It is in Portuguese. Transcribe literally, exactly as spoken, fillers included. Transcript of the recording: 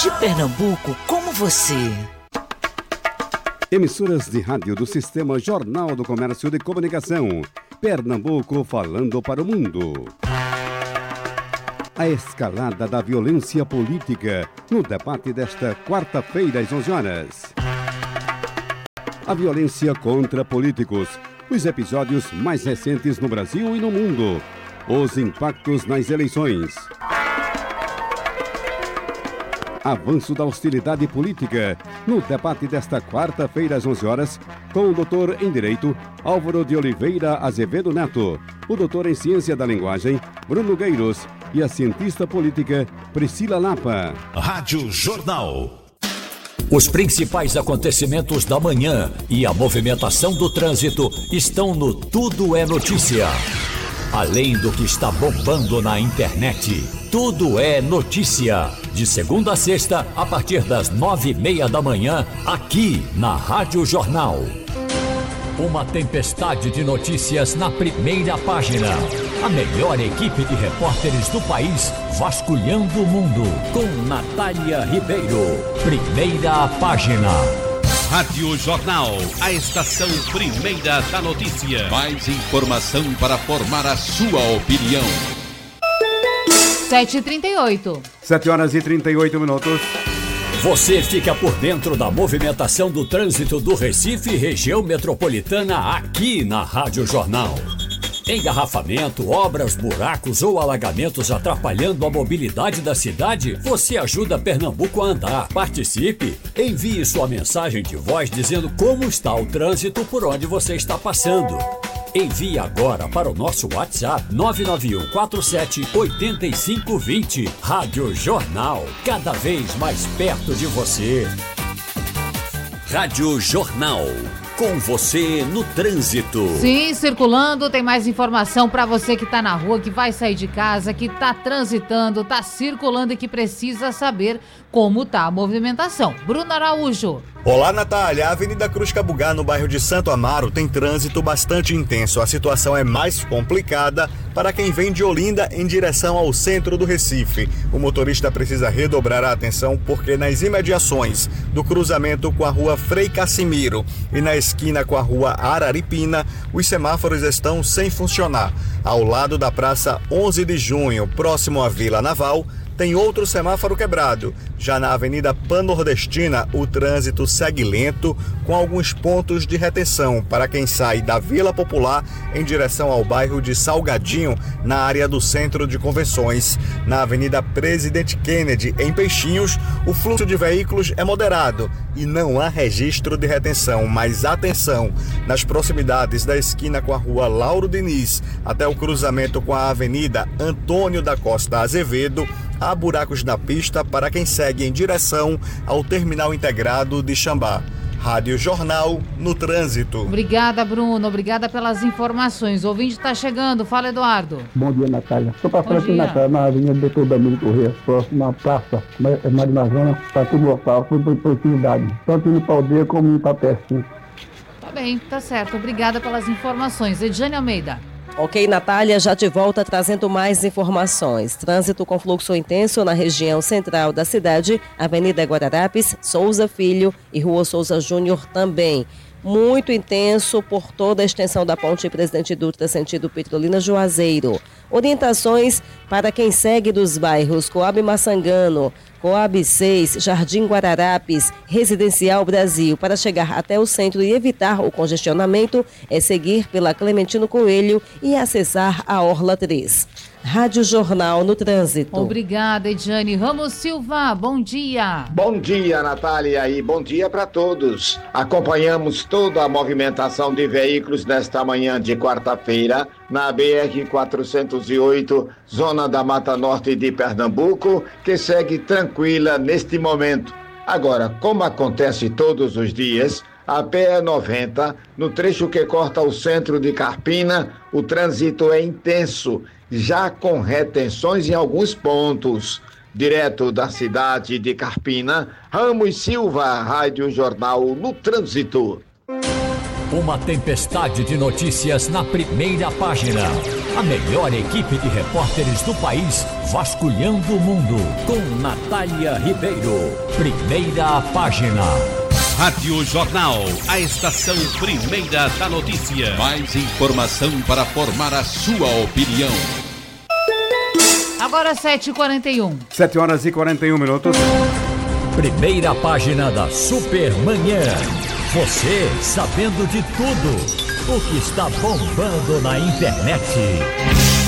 de Pernambuco como você. Emissoras de rádio do Sistema Jornal do Comércio de Comunicação. Pernambuco falando para o mundo. A escalada da violência política no debate desta quarta-feira às onze horas. A violência contra políticos. Os episódios mais recentes no Brasil e no mundo. Os impactos nas eleições. Avanço da hostilidade política, no debate desta quarta-feira às onze horas, com o doutor em Direito, Álvaro de Oliveira Azevedo Neto, o doutor em Ciência da Linguagem, Bruno Gueiros, e a cientista política, Priscila Lapa. Rádio Jornal. Os principais acontecimentos da manhã e a movimentação do trânsito estão no Tudo é Notícia. Além do que está bombando na internet, Tudo é Notícia. De segunda a sexta, a partir das nove e meia da manhã, aqui na Rádio Jornal. Uma tempestade de notícias na primeira página. A melhor equipe de repórteres do país vasculhando o mundo. Com Natália Ribeiro. Primeira página. Rádio Jornal, a estação primeira da notícia. Mais informação para formar a sua opinião. sete e trinta e oito. sete horas e trinta e oito minutos. Você fica por dentro da movimentação do trânsito do Recife e região metropolitana aqui na Rádio Jornal. Engarrafamento, obras, buracos ou alagamentos atrapalhando a mobilidade da cidade? Você ajuda Pernambuco a andar. Participe! Envie sua mensagem de voz dizendo como está o trânsito por onde você está passando. Envie agora para o nosso WhatsApp nove nove um quatro sete oito cinco dois zero. Rádio Jornal, cada vez mais perto de você. Rádio Jornal, com você no trânsito. Sim, circulando, tem mais informação para você que tá na rua, que vai sair de casa, que tá transitando, tá circulando e que precisa saber como tá a movimentação. Bruno Araújo. Olá, Natália. A Avenida Cruz Cabugá, no bairro de Santo Amaro, tem trânsito bastante intenso. A situação é mais complicada para quem vem de Olinda em direção ao centro do Recife. O motorista precisa redobrar a atenção porque nas imediações do cruzamento com a rua Frei Cassimiro e na esquina com a rua Araripina, os semáforos estão sem funcionar. Ao lado da Praça onze de junho, próximo à Vila Naval, tem outro semáforo quebrado. Já na Avenida Pan-Nordestina, o trânsito segue lento, com alguns pontos de retenção para quem sai da Vila Popular em direção ao bairro de Salgadinho, na área do Centro de Convenções. Na Avenida Presidente Kennedy, em Peixinhos, o fluxo de veículos é moderado e não há registro de retenção. Mas atenção, nas proximidades da esquina com a rua Lauro Diniz até o cruzamento com a Avenida Antônio da Costa Azevedo, há buracos na pista para quem segue em direção ao Terminal Integrado de Xambá. Rádio Jornal no trânsito. Obrigada, Bruno. Obrigada pelas informações. O ouvinte está chegando. Fala, Eduardo. Bom dia, Natália. Estou passando aqui na, na Avenida doutor Domingos Corrêa, próximo à Praça Marinazona, para tudo local, tudo por proximidade. Tanto indo para a aldeia como indo para a Pesquinha. Tá bem, tá certo. Obrigada pelas informações. Ediane Almeida. Ok, Natália, já de volta trazendo mais informações. Trânsito com fluxo intenso na região central da cidade, Avenida Guararapes, Souza Filho e Rua Souza Júnior também. Muito intenso por toda a extensão da ponte Presidente Dutra, sentido Petrolina Juazeiro. Orientações para quem segue dos bairros Coab Maçangano, Coab seis, Jardim Guararapes, Residencial Brasil. Para chegar até o centro e evitar o congestionamento, é seguir pela Clementino Coelho e acessar a Orla três. Rádio Jornal no trânsito. Obrigada, Ediane. Ramos Silva, bom dia. Bom dia, Natália, e bom dia para todos. Acompanhamos toda a movimentação de veículos nesta manhã de quarta-feira na B R quatrocentos e oito, zona da Mata Norte de Pernambuco, que segue tranquila neste momento. Agora, como acontece todos os dias, a P E noventa, no trecho que corta o centro de Carpina, o trânsito é intenso, já com retenções em alguns pontos. Direto da cidade de Carpina, Ramos Silva, Rádio Jornal no trânsito. Uma tempestade de notícias na primeira página. A melhor equipe de repórteres do país vasculhando o mundo. Com Natália Ribeiro. Primeira página. Rádio Jornal, a estação primeira da notícia. Mais informação para formar a sua opinião. Agora sete e quarenta e um. sete horas e quarenta e um minutos. Primeira página da Supermanhã. Você sabendo de tudo o que está bombando na internet.